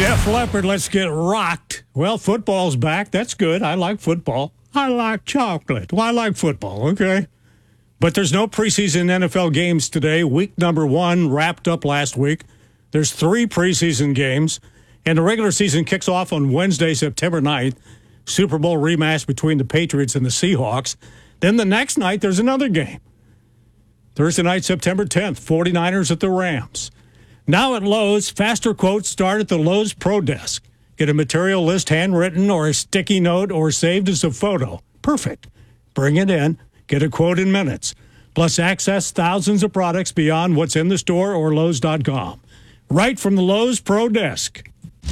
Def Leppard, let's get rocked. Well, football's back. That's good. I like football. I like chocolate. Well, I like football, okay? But there's no preseason NFL games today. Week number 1 wrapped up last week. There's 3 preseason games, and the regular season kicks off on Wednesday, September 9th. Super Bowl rematch between the Patriots and the Seahawks. Then the next night, there's another game. Thursday night, September 10th, 49ers at the Rams. Now at Lowe's, faster quotes start at the Lowe's Pro Desk. Get a material list handwritten or a sticky note or saved as a photo. Perfect. Bring it in. Get a quote in minutes. Plus access thousands of products beyond what's in the store or Lowe's.com. Right from the Lowe's Pro Desk.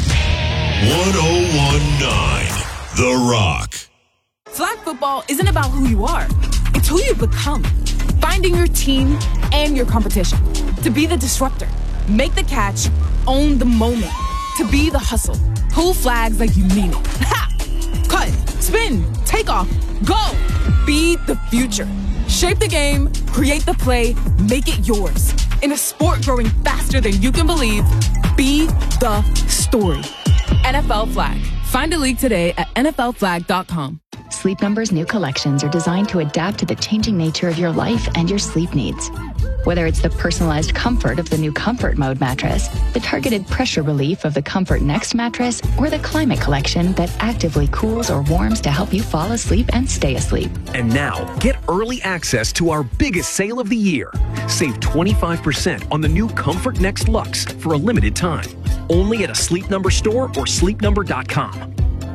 1019 The Rock. Flag football isn't about who you are. It's who you become. Finding your team and your competition. To be the disruptor. Make the catch, own the moment. To be the hustle. Pull flags like you mean it. Ha! Cut, spin, take off, go. Be the future. Shape the game, create the play, make it yours. In a sport growing faster than you can believe, be the story. NFL Flag. Find a league today at NFLflag.com. Sleep Number's new collections are designed to adapt to the changing nature of your life and your sleep needs. Whether it's the personalized comfort of the new Comfort Mode mattress, the targeted pressure relief of the Comfort Next mattress, or the Climate Collection that actively cools or warms to help you fall asleep and stay asleep. And now, get early access to our biggest sale of the year. Save 25% on the new Comfort Next Luxe for a limited time. Only at a Sleep Number store or sleepnumber.com.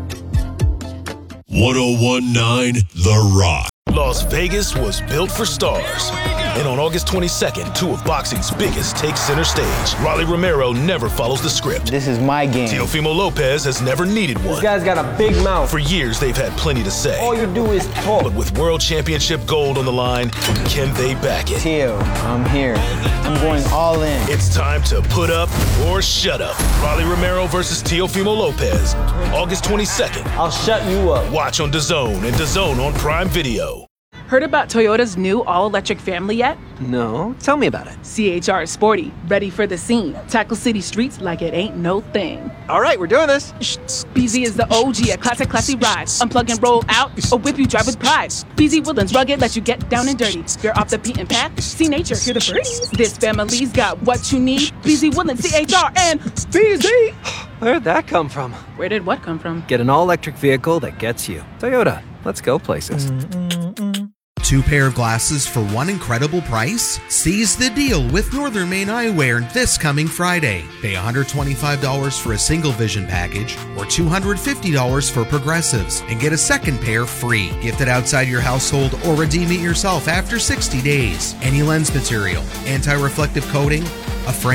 1019 The Rock. Las Vegas was built for stars. And on August 22nd, 2 of boxing's biggest take center stage. Rolly Romero never follows the script. This is my game. Teofimo Lopez has never needed one. This guy's got a big mouth. For years, they've had plenty to say. All you do is talk. But with World Championship gold on the line, can they back it? Teo, I'm here. I'm going all in. It's time to put up or shut up. Rolly Romero versus Teofimo Lopez. August 22nd. I'll shut you up. Watch on DAZN and DAZN on Prime Video. Heard about Toyota's new all-electric family yet? No, tell me about it. CHR is sporty, ready for the scene. Tackle city streets like it ain't no thing. All right, we're doing this. BZ is the OG, a classy ride. Unplug and roll out, or whip you drive with pride. BZ Woodlands rugged, let you get down and dirty. You're off the beaten path, see nature, hear the birds. This family's got what you need. BZ Woodlands, CHR, and BZ. Where'd that come from? Where did what come from? Get an all-electric vehicle that gets you. Toyota, let's go places. 2 pair of glasses for one incredible price? Seize the deal with Northern Maine Eyewear this coming Friday. Pay $125 for a single vision package or $250 for progressives and get a second pair free. Gift it outside your household or redeem it yourself after 60 days. Any lens material, anti-reflective coating, a frame